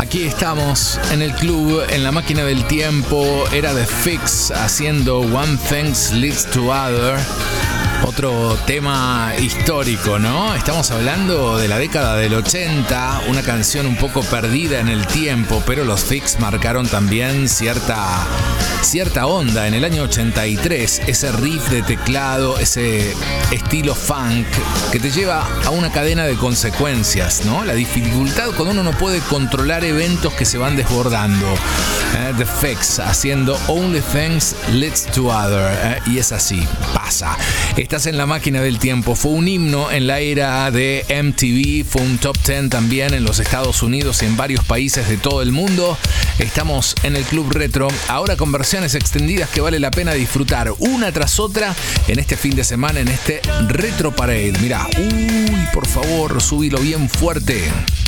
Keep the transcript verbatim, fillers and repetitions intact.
aquí estamos en el club, en la máquina del tiempo. Era The Fix haciendo One Thing Leads to Other. Otro tema histórico, ¿no? Estamos hablando de la década del ochenta, una canción un poco perdida en el tiempo, pero los Fix marcaron también cierta, cierta onda en el año ochenta y tres, ese riff de teclado, ese estilo funk que te lleva a una cadena de consecuencias, ¿no? La dificultad cuando uno no puede controlar eventos que se van desbordando. Eh, The Fix haciendo Only Things Leads to Other, eh, y es así, pasa. Estás en la máquina del tiempo. Fue un himno en la era de M T V, fue un top diez también en los Estados Unidos y en varios países de todo el mundo. Estamos en el Club Retro, ahora con versiones extendidas que vale la pena disfrutar una tras otra en este fin de semana, en este Retro Parade. Mirá, uy, por favor, subilo bien fuerte.